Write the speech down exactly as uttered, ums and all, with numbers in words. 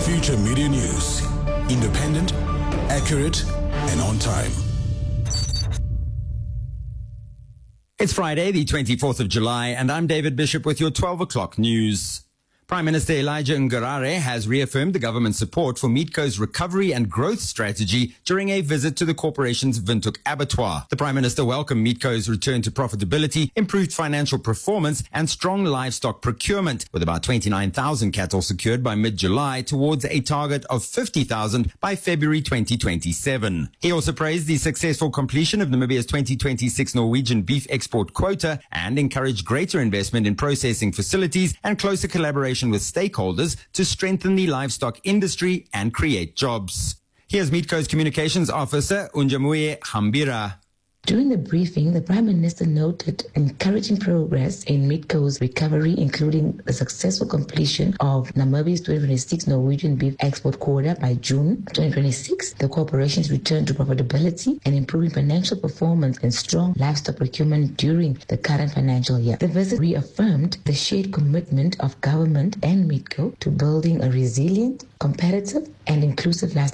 Future Media News. Independent, accurate, and on time. It's Friday, the twenty-fourth of July, and I'm David Bishop with your twelve o'clock news. Prime Minister Elijah Ngarare has reaffirmed the government's support for Meatco's recovery and growth strategy during a visit to the corporation's Windhoek abattoir. The Prime Minister welcomed Meatco's return to profitability, improved financial performance, and strong livestock procurement, with about twenty-nine thousand cattle secured by mid-July towards a target of fifty thousand by February twenty twenty-seven. He also praised the successful completion of Namibia's twenty twenty-six Norwegian beef export quota and encouraged greater investment in processing facilities and closer collaboration with stakeholders to strengthen the livestock industry and create jobs. Here's Meatco's Communications Officer, Unjamuye Hambira. During the briefing, the Prime Minister noted encouraging progress in Meatco's recovery, including the successful completion of Namibia's twenty twenty-six Norwegian beef export quota by June twenty twenty-six, the corporation's return to profitability, and improving financial performance and strong livestock procurement during the current financial year. The visit reaffirmed the shared commitment of government and Meatco to building a resilient, competitive, and inclusive livestock